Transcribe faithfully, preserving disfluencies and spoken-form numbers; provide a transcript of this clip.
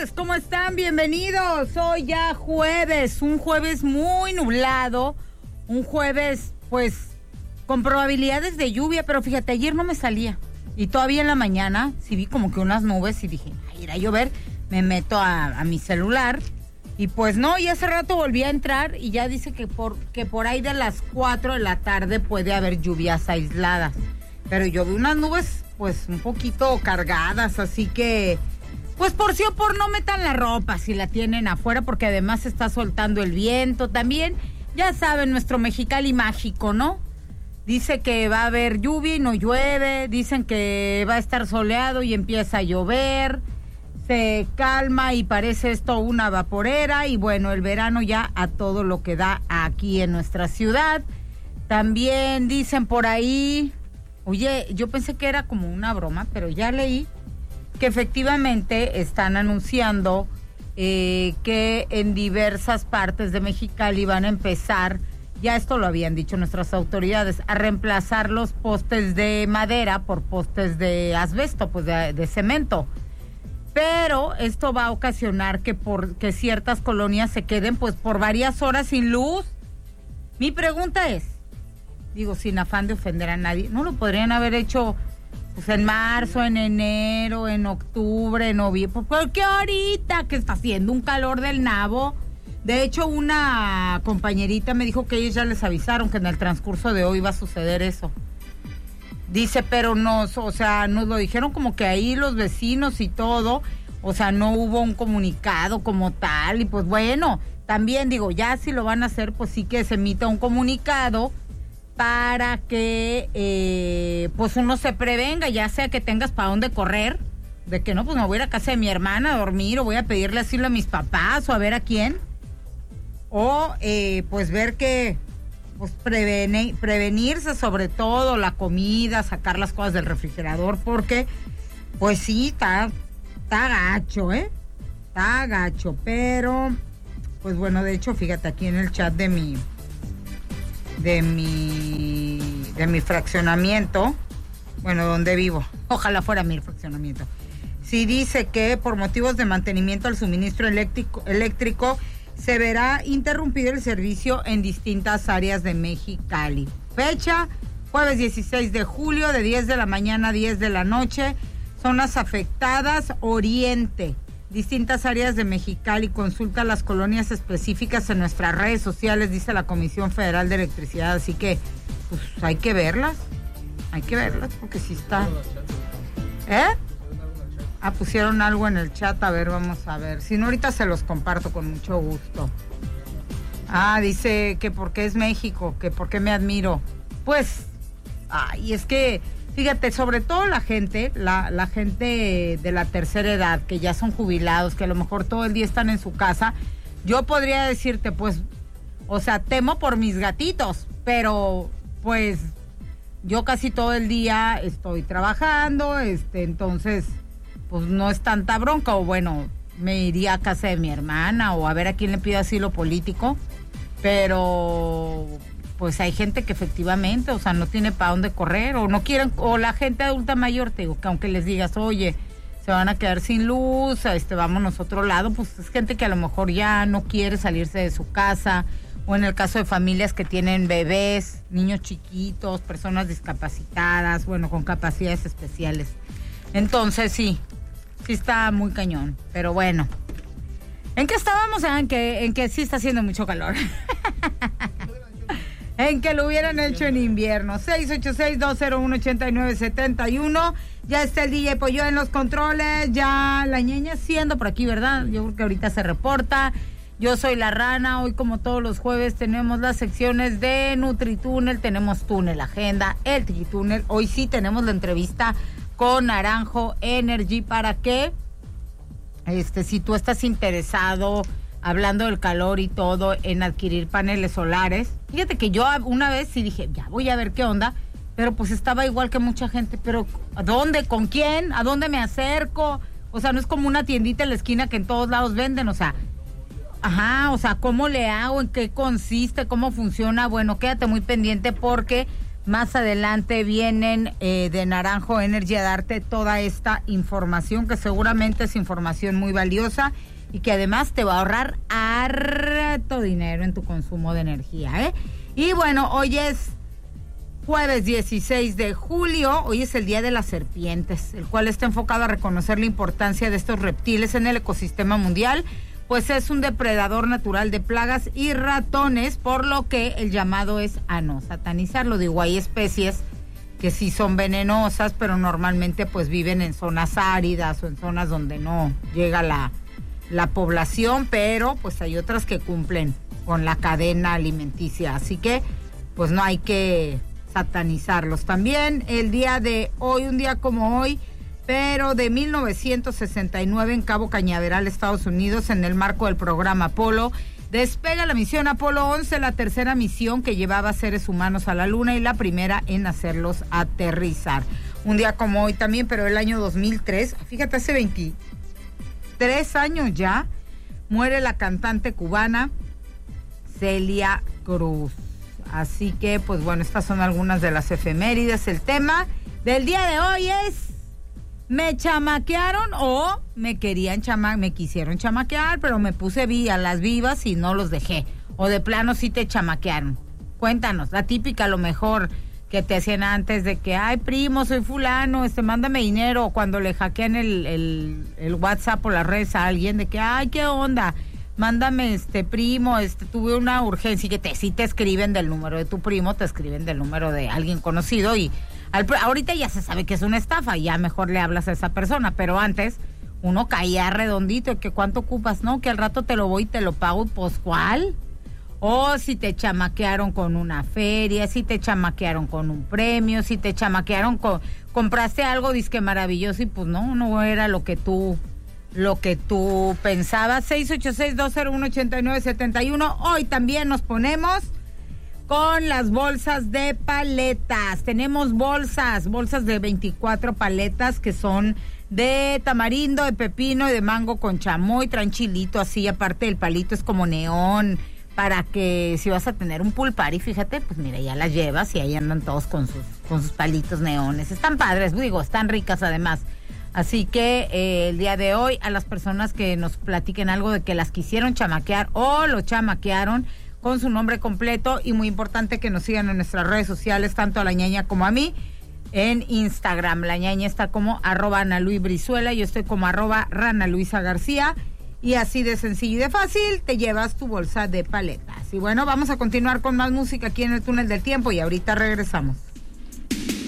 tardes, ¿cómo están? Bienvenidos. Hoy ya jueves, un jueves muy nublado, un jueves pues con probabilidades de lluvia, pero fíjate, ayer no me salía y todavía en la mañana sí vi como que unas nubes y dije, ay, irá a llover, me meto a, a mi celular y pues no, y hace rato volví a entrar y ya dice que por, que por ahí de las cuatro de la tarde puede haber lluvias aisladas, pero yo vi unas nubes pues un poquito cargadas, así que pues por sí o por no metan la ropa si la tienen afuera, porque además se está soltando el viento también. Ya saben, nuestro Mexicali mágico, ¿no? Dice que va a haber lluvia y no llueve, dicen que va a estar soleado y empieza a llover, se calma y parece esto una vaporera, y bueno, el verano ya a todo lo que da aquí en nuestra ciudad. También dicen por ahí, oye, yo pensé que era como una broma, pero ya leí que efectivamente están anunciando eh, que en diversas partes de Mexicali van a empezar, ya esto lo habían dicho nuestras autoridades, a reemplazar los postes de madera por postes de asbesto, pues de, de cemento. Pero esto va a ocasionar que, por, que ciertas colonias se queden pues por varias horas sin luz. Mi pregunta es, digo, sin afán de ofender a nadie, ¿no lo podrían haber hecho pues en marzo, en enero, en octubre, en noviembre? ¿Por qué ahorita que está haciendo un calor del nabo? De hecho, una compañerita me dijo que ellos ya les avisaron que en el transcurso de hoy va a suceder eso. Dice, pero nos, o sea, nos lo dijeron como que ahí los vecinos y todo, o sea, no hubo un comunicado como tal, y pues bueno, también digo, ya si lo van a hacer, pues sí que se emita un comunicado para que eh, pues uno se prevenga, ya sea que tengas para dónde correr, de que no, pues me voy a ir a casa de mi hermana a dormir, o voy a pedirle asilo a mis papás, o a ver a quién, o eh, pues ver que, pues prevene, prevenirse sobre todo la comida, sacar las cosas del refrigerador, porque pues sí, está, está gacho, ¿eh? Está gacho, pero pues bueno, de hecho, fíjate, aquí en el chat de mi de mi de mi fraccionamiento, bueno, donde vivo, ojalá fuera mi fraccionamiento, sí dice que por motivos de mantenimiento al suministro eléctrico, eléctrico se verá interrumpido el servicio en distintas áreas de Mexicali. Fecha, jueves dieciséis de julio, de diez de la mañana a diez de la noche. Zonas afectadas, Oriente. Distintas áreas de Mexicali. Consulta las colonias específicas en nuestras redes sociales, dice la Comisión Federal de Electricidad. Así que, pues, hay que verlas. Hay que verlas porque sí está. ¿Eh? Ah, pusieron algo en el chat, a ver, vamos a ver. Si no, ahorita se los comparto con mucho gusto. Ah, dice que porque es México, que porque me admiro. Pues, ay, es que, fíjate, sobre todo la gente, la, la gente de la tercera edad, que ya son jubilados, que a lo mejor todo el día están en su casa, yo podría decirte, pues, o sea, temo por mis gatitos, pero, pues, yo casi todo el día estoy trabajando, este, entonces pues no es tanta bronca, o bueno, me iría a casa de mi hermana o a ver a quién le pido asilo político, pero pues hay gente que efectivamente, o sea, no tiene para dónde correr, o no quieren, o la gente adulta mayor, te digo, que aunque les digas, oye, se van a quedar sin luz, este, vámonos a otro lado, pues es gente que a lo mejor ya no quiere salirse de su casa, o en el caso de familias que tienen bebés, niños chiquitos, personas discapacitadas, bueno, con capacidades especiales. Entonces sí, sí está muy cañón, pero bueno. ¿En qué estábamos? En que, en que sí está haciendo mucho calor. En que lo hubieran hecho en invierno. seis ocho seis, dos cero uno, ocho nueve siete uno. Ya está el D J Pollo en los controles. Ya la ñeña siendo por aquí, ¿verdad? Yo creo que ahorita se reporta. Yo soy la Rana. Hoy, como todos los jueves, tenemos las secciones de NutriTúnel. Tenemos Túnel Agenda, el TikiTúnel. Hoy sí tenemos la entrevista con Naranjo Energy para que, este, si tú estás interesado, hablando del calor y todo, en adquirir paneles solares. Fíjate que yo una vez sí dije, ya voy a ver qué onda, pero pues estaba igual que mucha gente, pero ¿a dónde? ¿Con quién? ¿A dónde me acerco? O sea, no es como una tiendita en la esquina que en todos lados venden, o sea, ajá, o sea, ¿cómo le hago? ¿En qué consiste? ¿Cómo funciona? Bueno, quédate muy pendiente porque Más adelante vienen eh, de Naranjo Energy a darte toda esta información, que seguramente es información muy valiosa y que además te va a ahorrar harto dinero en tu consumo de energía, ¿eh? Y bueno, hoy es jueves dieciséis de julio, hoy es el Día de las Serpientes, el cual está enfocado a reconocer la importancia de estos reptiles en el ecosistema mundial, pues es un depredador natural de plagas y ratones, por lo que el llamado es a no satanizarlo. Digo, hay especies que sí son venenosas, pero normalmente pues viven en zonas áridas o en zonas donde no llega la, la población, pero pues hay otras que cumplen con la cadena alimenticia, así que pues no hay que satanizarlos. También el día de hoy, un día como hoy, pero de mil novecientos sesenta y nueve, en Cabo Cañaveral, Estados Unidos, en el marco del programa Apolo, despega la misión Apolo once, la tercera misión que llevaba seres humanos a la Luna y la primera en hacerlos aterrizar. Un día como hoy también, pero el año dos mil tres, fíjate, hace veintitrés años ya, muere la cantante cubana Celia Cruz. Así que, pues bueno, estas son algunas de las efemérides. El tema del día de hoy es: ¿me chamaquearon o me querían chama, me quisieron chamaquear, pero me puse vi a las vivas y no los dejé? O de plano sí te chamaquearon. Cuéntanos, la típica a lo mejor que te hacían antes de que, ay, primo, soy fulano, este, mándame dinero, o cuando le hackean el, el, el WhatsApp o las redes a alguien, de que, ay, ¿qué onda? Mándame, este, primo, este, tuve una urgencia, y que te, sí te escriben del número de tu primo, te escriben del número de alguien conocido y Al, ahorita ya se sabe que es una estafa y ya mejor le hablas a esa persona, pero antes uno caía redondito, que cuánto ocupas, ¿no? Que al rato te lo voy y te lo pago, pues ¿cuál? O si te chamaquearon con una feria, si te chamaquearon con un premio, si te chamaquearon con, compraste algo disque maravilloso y pues no, no era lo que tú, lo que tú pensabas. seis ocho seis, dos cero uno, ocho nueve siete uno. Hoy también nos ponemos con las bolsas de paletas. Tenemos bolsas, bolsas de veinticuatro paletas que son de tamarindo, de pepino y de mango con chamoy. Traen chilito así, aparte el palito es como neón, para que si vas a tener un pool party, fíjate, pues mira, ya las llevas y ahí andan todos con sus, con sus palitos neones. Están padres, digo, están ricas además. Así que eh, el día de hoy, a las personas que nos platiquen algo de que las quisieron chamaquear o lo chamaquearon, con su nombre completo, y muy importante que nos sigan en nuestras redes sociales, tanto a la ñaña como a mí, en Instagram. La ñaña está como arroba Ana Luis Brizuela, yo estoy como arroba Rana Luisa García, y así de sencillo y de fácil te llevas tu bolsa de paletas. Y bueno, vamos a continuar con más música aquí en el Túnel del Tiempo y ahorita regresamos.